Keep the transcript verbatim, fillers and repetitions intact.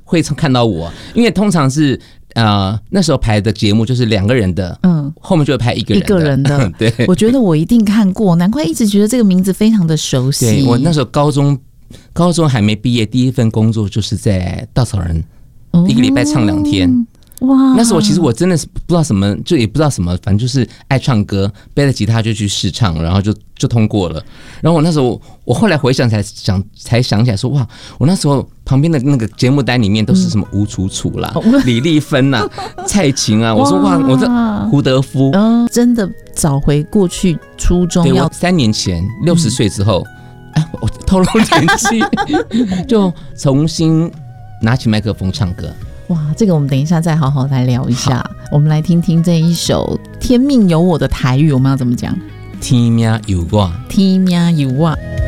会看到我，因为通常是呃那时候排的节目就是两个人的，嗯，后面就会排一个人的， 一个人的， 对， 我觉得我一定看过，难怪一直觉得这个名字非常的熟悉。 对，我那时候高中高中还没毕业，第一份工作就是在稻草人，哦、一个礼拜唱两天。哇！那时候其实我真的是不知道什么，就也不知道什么，反正就是爱唱歌，背了吉他就去试唱，然后就就通过了。然后我那时候，我后来回想才想才想起来说，哇，我那时候旁边的那个节目单里面都是什么吴楚楚啦、嗯、李丽芬呐、蔡琴啊，我说哇，我这胡德夫， 嗯，真的找回过去初中要。 对，我三年前六十岁之后，哎、嗯，我透露年纪，就重新拿起麦克风唱歌。 哇，这个我们等一下再好好来聊一下。我们来听听这一首《天命有我》的台语，我们要怎么讲？ 天命有我， 天命有我。